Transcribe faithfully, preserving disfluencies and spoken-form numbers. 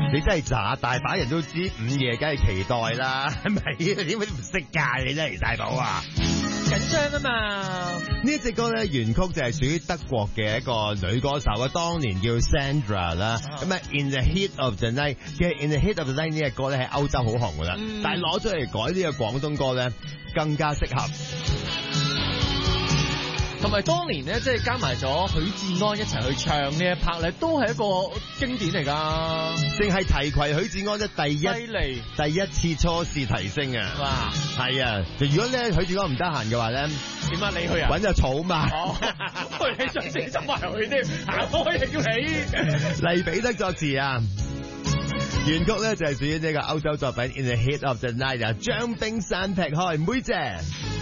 你真係渣，大把人都知午夜梗係期待啦，係咪？點解唔識㗎？你真係大寶啊！ 緊張啊嘛！ 呢一隻歌咧原曲就係屬於德國嘅一個女歌手啊，當年叫 Sandra 啦。咁啊 In the Heat of the Night 嘅 In the Heat of the Night 呢隻歌咧喺歐洲好紅噶啦， 嗯、 但係攞出嚟改呢個廣東歌咧更加適合。 同埋當年咧，即係加埋咗許志安一齊去唱呢一 part 咧，都係一個經典嚟噶。 淨係提攜許志安咧，第一利第一次初試提升啊！ 哇， 係啊！如果咧許志安唔得閒嘅話咧， 點啊？你去啊？ 揾隻草嘛！ 哦，你仲先執埋去添，行開啊！叫你黎彼得作詞啊！原曲咧就係屬於呢個歐洲作品《In the Heat of the Night》啊，將冰山劈開，妹姐。